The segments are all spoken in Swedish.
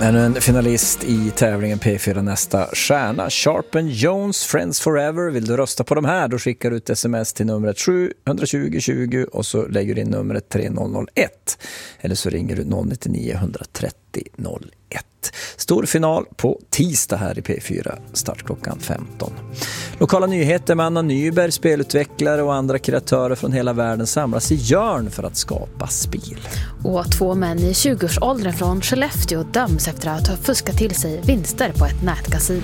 Ännu en finalist i tävlingen P4 Nästa stjärna. Sharpen Jones, Friends Forever. Vill du rösta på de här? Då skickar du ett sms till numret 720 20 och så lägger du in numret 3001. Eller så ringer du 099 130 01. Stor final på tisdag här i P4, start klockan 15. Lokala nyheter med Anna Nyberg, spelutvecklare och andra kreatörer från hela världen samlas i Jörn för att skapa spel. Och 2 män i 20-årsåldern från Skellefteå döms efter att ha fuskat till sig vinster på ett nätkasino.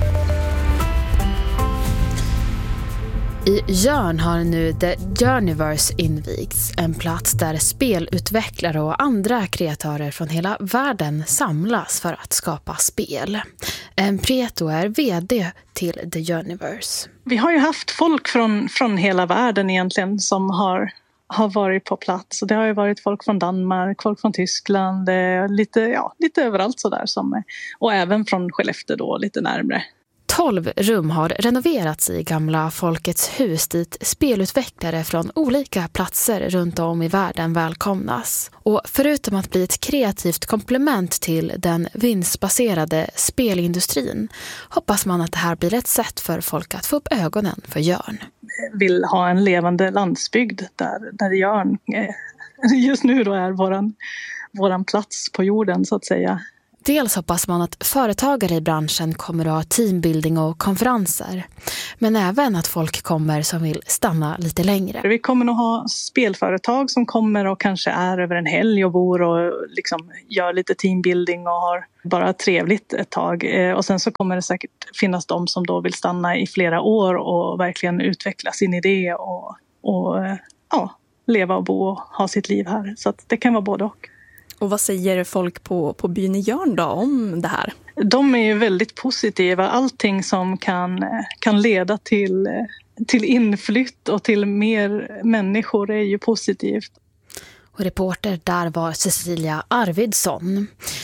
I Jörn har nu The Journeyverse invigts, en plats där spelutvecklare och andra kreatörer från hela världen samlas för att skapa spel. Prieto är vd till The Journeyverse. Vi har ju haft folk från hela världen egentligen som har varit på plats. Och det har ju varit folk från Danmark, folk från Tyskland, lite överallt sådär. Och även från Skellefteå då, lite närmare. 12 rum har renoverats i gamla Folkets hus dit spelutvecklare från olika platser runt om i världen välkomnas. Och förutom att bli ett kreativt komplement till den vinstbaserade spelindustrin hoppas man att det här blir ett sätt för folk att få upp ögonen för Jörn. Vill ha en levande landsbygd där Jörn just nu då är våran plats på jorden så att säga. Dels hoppas man att företagare i branschen kommer att ha teambuilding och konferenser. Men även att folk kommer som vill stanna lite längre. Vi kommer nog ha spelföretag som kommer och kanske är över en helg och bor och liksom gör lite teambuilding och har bara trevligt ett tag. Och sen så kommer det säkert finnas de som då vill stanna i flera år och verkligen utveckla sin idé och leva och bo och ha sitt liv här. Så att det kan vara både och. Och vad säger folk på byn i Jörn då om det här? De är ju väldigt positiva. Allting som kan leda till inflytt och till mer människor är ju positivt. Och reporter där var Cecilia Arvidsson.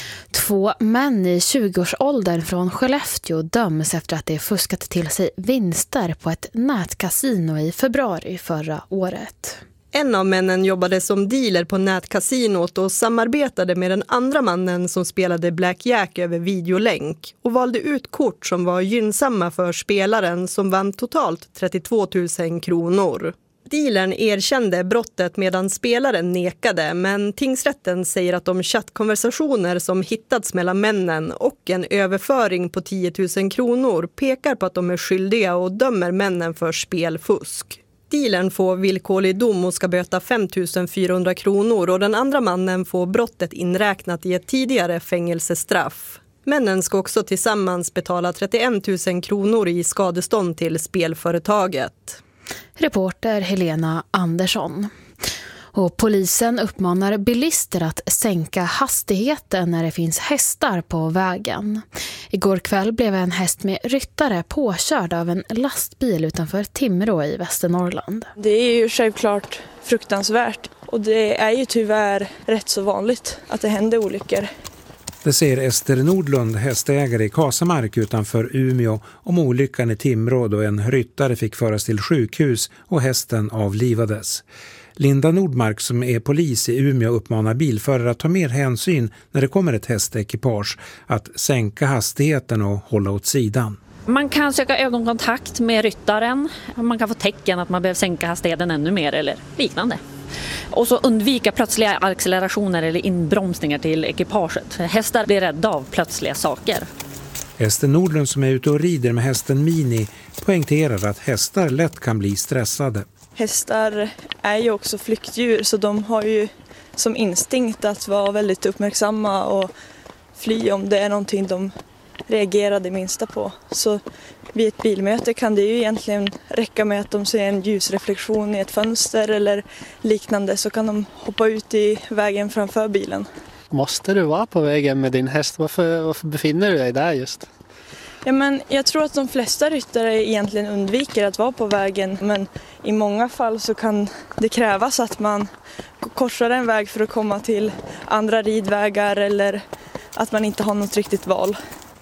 2 män i 20-årsåldern från Skellefteå döms efter att de fuskat till sig vinster på ett nätkasino i februari förra året. En av männen jobbade som dealer på nätkasinot och samarbetade med den andra mannen som spelade blackjack över videolänk och valde ut kort som var gynnsamma för spelaren som vann totalt 32 000 kronor. Dealern erkände brottet medan spelaren nekade, men tingsrätten säger att de chattkonversationer som hittats mellan männen och en överföring på 10 000 kronor pekar på att de är skyldiga och dömer männen för spelfusk. Dealern får villkorlig dom och ska böta 5 400 kronor och den andra mannen får brottet inräknat i ett tidigare fängelsestraff. Männen ska också tillsammans betala 31 000 kronor i skadestånd till spelföretaget. Reporter Helena Andersson. Och polisen uppmanar bilister att sänka hastigheten när det finns hästar på vägen. Igår kväll blev en häst med ryttare påkörd av en lastbil utanför Timrå i Västernorrland. Det är ju självklart fruktansvärt och det är ju tyvärr rätt så vanligt att det händer olyckor. Det säger Ester Nordlund, hästägare i Kasamark utanför Umeå, om olyckan i Timrå då en ryttare fick föras till sjukhus och hästen avlivades. Linda Nordmark som är polis i Umeå uppmanar bilförare att ta mer hänsyn när det kommer ett hästekipage, att sänka hastigheten och hålla åt sidan. Man kan söka ögonkontakt med ryttaren, man kan få tecken att man behöver sänka hastigheten ännu mer eller liknande. Och så undvika plötsliga accelerationer eller inbromsningar till ekipaget. Hästar blir rädda av plötsliga saker. Ester Nordlund som är ute och rider med hästen Mini poängterar att hästar lätt kan bli stressade. Hästar är ju också flyktdjur så de har ju som instinkt att vara väldigt uppmärksamma och fly om det är någonting de reagerar det minsta på. Så vid ett bilmöte kan det ju egentligen räcka med att de ser en ljusreflektion i ett fönster eller liknande så kan de hoppa ut i vägen framför bilen. Måste du vara på vägen med din häst? Varför befinner du dig där just? Ja, men jag tror att de flesta ryttare egentligen undviker att vara på vägen men i många fall så kan det krävas att man korsar en väg för att komma till andra ridvägar eller att man inte har något riktigt val.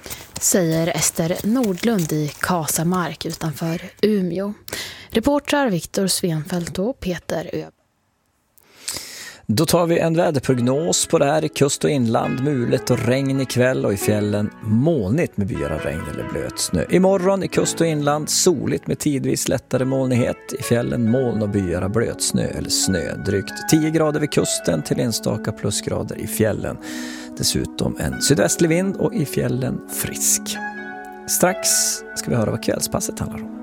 Säger Ester Nordlund i Kasamark utanför Umeå. Reportrar Viktor Svenfält och Peter Öberg. Då tar vi en väderprognos på det här. I kust och inland mulet och regn ikväll och i fjällen molnigt med byar av regn eller blöt snö. Imorgon i kust och inland soligt med tidvis lättare molnighet. I fjällen moln och byar av blöt snö eller snö. Drygt 10 grader vid kusten till enstaka plusgrader i fjällen. Dessutom en sydvästlig vind och i fjällen frisk. Strax ska vi höra vad kvällspasset handlar om.